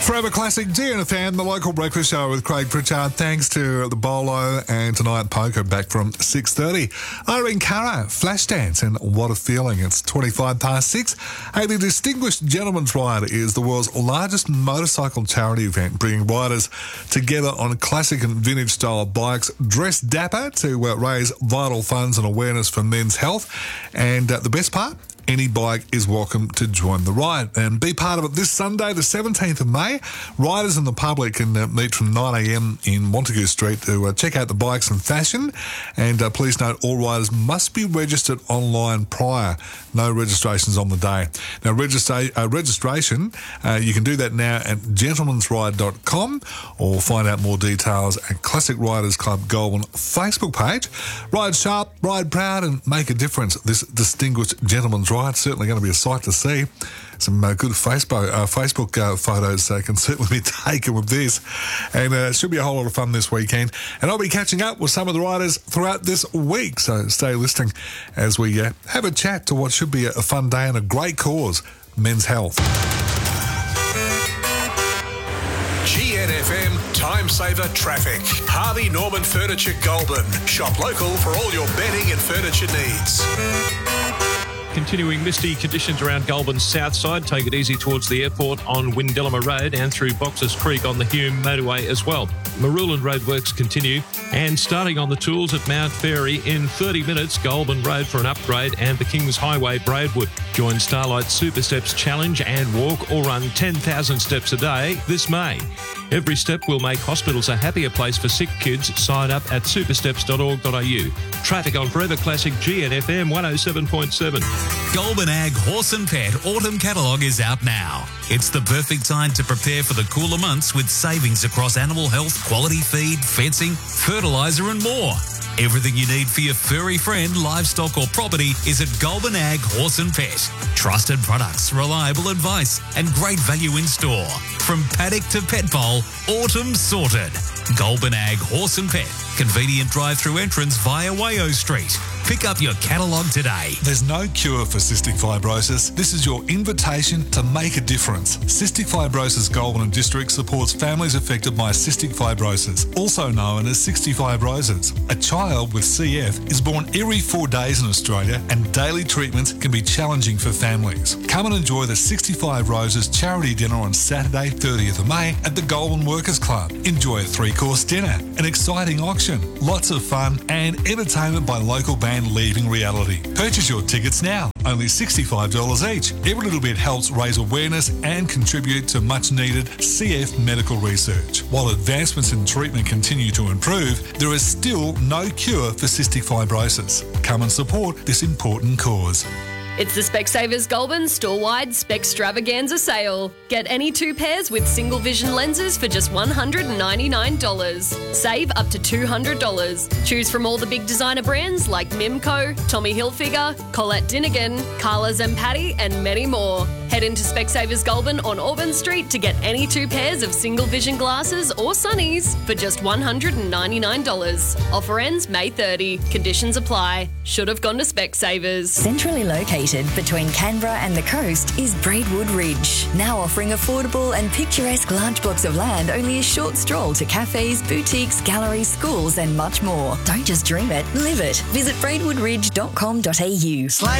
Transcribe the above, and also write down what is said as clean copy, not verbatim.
Forever Classic GNFM, the local breakfast show with Craig Pritchard. Thanks to the Bolo and Tonight Poker back from 6:30. Irene Cara, Flashdance, and What a Feeling. It's 25 past 6. Hey, the Distinguished Gentleman's Ride is the world's largest motorcycle charity event, bringing riders together on classic and vintage style bikes, dressed dapper to raise vital funds and awareness for men's health. And the best part? Any bike is welcome to join the ride and be part of it this Sunday, the 17th of May. Riders and the public can meet from 9 a.m. in Montague Street to check out the bikes and fashion. And please note, all riders must be registered online prior. No registrations on the day. Now, registration, you can do that now at gentlemansride.com or find out more details at Classic Riders Club Goulburn Facebook page. Ride sharp, ride proud, and make a difference. This Distinguished Gentleman's Ride, certainly going to be a sight to see. Some good Facebook photos can certainly be taken with this. And it should be a whole lot of fun this weekend. And I'll be catching up with some of the riders throughout this week. So stay listening as we have a chat to what should be a fun day and a great cause, men's health. GNFM Time Saver Traffic. Harvey Norman Furniture Goulburn. Shop local for all your bedding and furniture needs. Continuing misty conditions around Goulburn's south side. Take it easy towards the airport on Windellama Road and through Boxers Creek on the Hume motorway as well. Marulan roadworks continue, and starting on the tools at Mount Fairy in 30 minutes, Goulburn Road for an upgrade, and the Kings Highway Braidwood. Join Starlight Super Steps Challenge and walk or run 10,000 steps a day this May. Every step will make hospitals a happier place for sick kids. Sign up at supersteps.org.au. Traffic on Forever Classic GNFM 107.7. Goulburn Ag Horse and Pet Autumn Catalogue is out now. It's the perfect time to prepare for the cooler months with savings across animal health, quality feed, fencing, fertiliser and more. Everything you need for your furry friend, livestock or property is at Goulburn Ag Horse and Pet. Trusted products, reliable advice and great value in store. From paddock to pet bowl, autumn sorted. Goulburn Ag Horse and Pet. Convenient drive-through entrance via Wayo Street. Pick up your catalogue today. There's no cure for cystic fibrosis. This is your invitation to make a difference. Cystic Fibrosis Goulburn District supports families affected by cystic fibrosis, also known as 65 roses. A child with CF is born every 4 days in Australia, and daily treatments can be challenging for families. Come and enjoy the 65 Roses charity dinner on Saturday, 30th of May at the Goulburn Workers Club. Enjoy a 3-course dinner, an exciting auction, lots of fun and entertainment by local band Leaving Reality. Purchase your tickets now, only $65 each. Every little bit helps raise awareness and contribute to much needed CF medical research. While advancements in treatment continue to improve, there is still no cure for cystic fibrosis. Come and support this important cause. It's the Specsavers Goulburn store-wide Specstravaganza sale. Get any 2 pairs with single vision lenses for just $199. Save up to $200. Choose from all the big designer brands like Mimco, Tommy Hilfiger, Colette Dinnigan, Carla Zampatti and many more. Head into Specsavers Goulburn on Auburn Street to get any 2 pairs of single vision glasses or sunnies for just $199. Offer ends May 30. Conditions apply. Should have gone to Specsavers. Centrally located between Canberra and the coast is Braidwood Ridge, now offering affordable and picturesque large blocks of land only a short stroll to cafes, boutiques, galleries, schools and much more. Don't just dream it, live it. Visit braidwoodridge.com.au.